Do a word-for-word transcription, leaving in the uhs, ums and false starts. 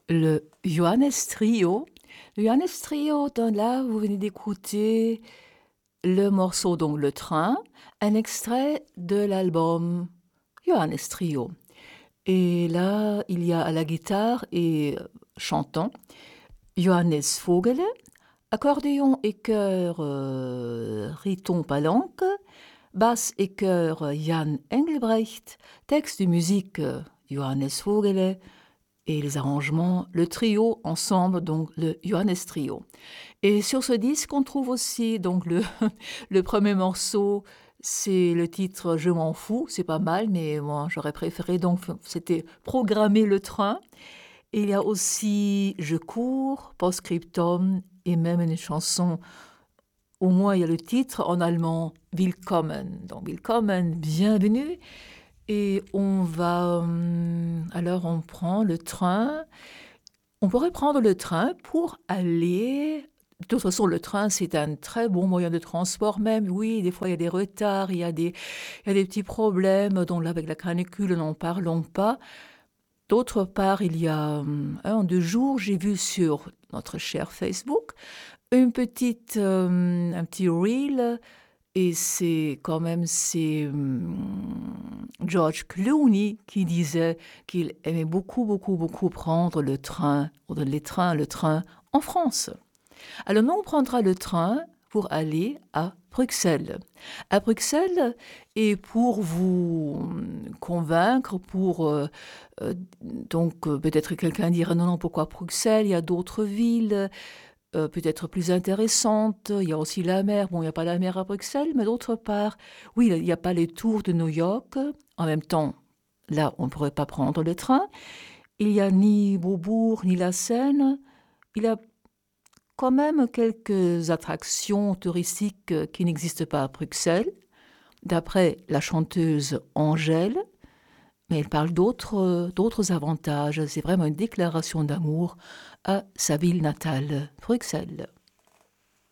Le Johannes Trio. Le Johannes Trio, donc là, vous venez d'écouter le morceau, donc Le Train, un extrait de l'album Johannes Trio. Et là, il y a à la guitare et euh, chantant Johannes Vogele, accordéon et chœur euh, Riton Palanque, basse et chœur euh, Jan Engelbrecht, texte de musique euh, Johannes Vogele, et les arrangements, le trio ensemble, donc le Johannes Trio. Et sur ce disque, on trouve aussi donc le, le premier morceau, c'est le titre Je m'en fous, c'est pas mal, mais moi j'aurais préféré, donc c'était Programmer le train. Et il y a aussi Je cours, Postscriptum, et même une chanson, au moins il y a le titre en allemand, Willkommen. Donc Willkommen, bienvenue. Et on va, hum, alors on prend le train. On pourrait prendre le train pour aller. De toute façon, le train, c'est un très bon moyen de transport, même. Oui, des fois, il y a des retards, il y a des, il y a des petits problèmes, dont là, avec la canicule, n'en parlons pas. D'autre part, il y a hum, un ou deux jours, j'ai vu sur notre cher Facebook une petite, euh, un petit reel, et c'est quand même c'est hum, George Clooney qui disait qu'il aimait beaucoup, beaucoup, beaucoup prendre le train, ou les trains, le train en France. Alors nous, on prendra le train pour aller à Bruxelles. À Bruxelles, et pour vous hum, convaincre, pour euh, euh, donc euh, peut-être quelqu'un dira non, non, pourquoi Bruxelles? Il y a d'autres villes euh, peut-être plus intéressantes. Il y a aussi la mer. Bon, il n'y a pas la mer à Bruxelles, mais d'autre part, oui, il n'y a pas les tours de New York. En même temps, là, on ne pourrait pas prendre le train. Il n'y a ni Beaubourg, ni la Seine. Il y a quand même quelques attractions touristiques euh, qui n'existent pas à Bruxelles, d'après la chanteuse Angèle, mais elle parle d'autres, euh, d'autres avantages. C'est vraiment une déclaration d'amour à sa ville natale, Bruxelles.